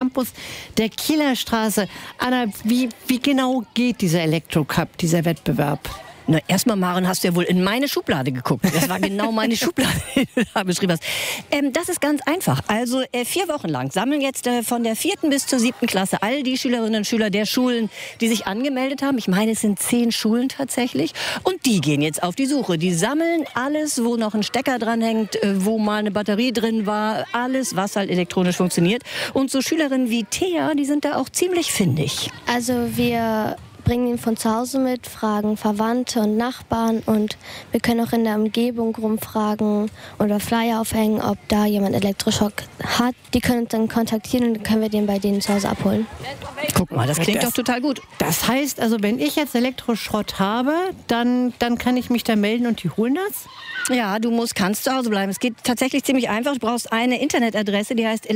Campus der Kieler Straße. Anna, wie genau geht dieser Elektrocup, dieser Wettbewerb? Na, erstmal, Maren, hast du ja wohl in meine Schublade geguckt. Das war genau meine Schublade, die du da beschrieben hast. Das ist ganz einfach. Also 4 Wochen lang sammeln jetzt von der 4. bis zur 7. Klasse all die Schülerinnen und Schüler der Schulen, die sich angemeldet haben. Ich meine, es sind 10 Schulen tatsächlich. Und die gehen jetzt auf die Suche. Die sammeln alles, wo noch ein Stecker dran hängt, wo mal eine Batterie drin war. Alles, was halt elektronisch funktioniert. Und so Schülerinnen wie Thea, die sind da auch ziemlich findig. Also wir bringen ihn von zu Hause mit, fragen Verwandte und Nachbarn und wir können auch in der Umgebung rumfragen oder Flyer aufhängen, ob da jemand Elektroschock hat. Die können uns dann kontaktieren und dann können wir den bei denen zu Hause abholen. Guck mal, das klingt doch total gut. Das heißt also, wenn ich jetzt Elektroschrott habe, dann kann ich mich da melden und die holen das? Ja, kannst zu Hause bleiben. Es geht tatsächlich ziemlich einfach. Du brauchst eine Internetadresse, die heißt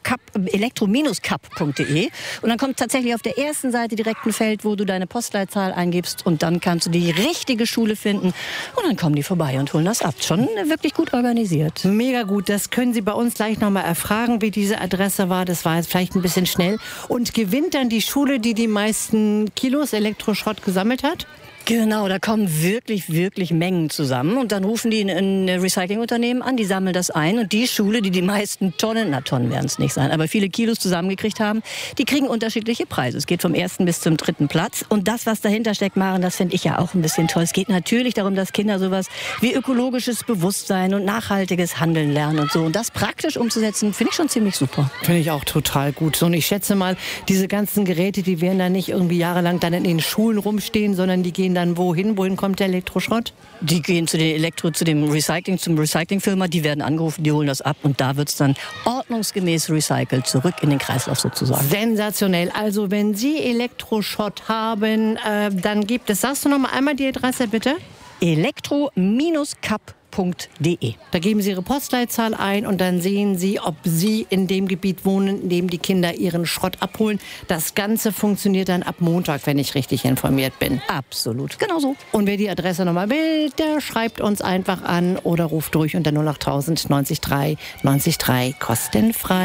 elektro-cup.de und dann kommt tatsächlich auf der ersten Seite direkt ein Feld, wo du deine Postleitzahl eingibst und dann kannst du die richtige Schule finden und dann kommen die vorbei und holen das ab. Schon wirklich gut organisiert. Mega gut. Das können Sie bei uns gleich nochmal erfragen, wie diese Adresse war. Das war jetzt vielleicht ein bisschen schnell. Und gewinnt dann die Schule, die die meisten Kilos Elektroschrott gesammelt hat? Genau, da kommen wirklich Mengen zusammen und dann rufen die ein Recyclingunternehmen an, die sammeln das ein und die Schule, die die meisten Tonnen werden es nicht sein, aber viele Kilos zusammengekriegt haben, die kriegen unterschiedliche Preise. Es geht vom 1. bis zum 3. Platz und das, was dahinter steckt, Maren, das finde ich ja auch ein bisschen toll. Es geht natürlich darum, dass Kinder sowas wie ökologisches Bewusstsein und nachhaltiges Handeln lernen und so und das praktisch umzusetzen, finde ich schon ziemlich super. Finde ich auch total gut. Und ich schätze mal, diese ganzen Geräte, die werden dann nicht irgendwie jahrelang dann in den Schulen rumstehen, sondern die gehen dann wohin? Wohin kommt der Elektroschrott? Die gehen zum Recyclingfirma, die werden angerufen, die holen das ab und da wird es dann ordnungsgemäß recycelt, zurück in den Kreislauf sozusagen. Sensationell. Also wenn Sie Elektroschrott haben, dann gibt es, sagst du noch mal einmal die Adresse bitte? elektro-cup.de. Da geben Sie Ihre Postleitzahl ein und dann sehen Sie, ob Sie in dem Gebiet wohnen, in dem die Kinder ihren Schrott abholen. Das Ganze funktioniert dann ab Montag, wenn ich richtig informiert bin. Absolut, genau so. Und wer die Adresse nochmal will, der schreibt uns einfach an oder ruft durch unter 08000 90 3 90 3 kostenfrei.